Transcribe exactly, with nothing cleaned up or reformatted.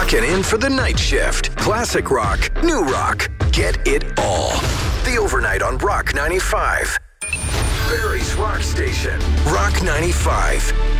Clocking in for the night shift. Classic rock, new rock. Get it all. The Overnight on Rock ninety-five. Barrie's Rock Station. Rock ninety-five.